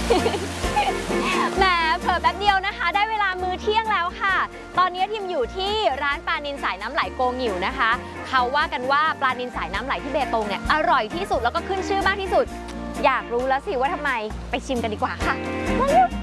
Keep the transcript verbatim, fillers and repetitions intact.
แหมเผลอแป๊บเดียวนะคะได้เวลามื้อเที่ยงแล้วค่ะตอนนี้ทีมอยู่ที่ร้านปลานิลสายน้ำไหลโกงิ๋วนะคะเขาว่ากันว่าปลานิลสายน้ำไหลที่เบตงเนี่ยอร่อยที่สุดแล้วก็ขึ้นชื่อมากที่สุดอยากรู้แล้วสิว่าทำไมไปชิมกันดีกว่าค่ะ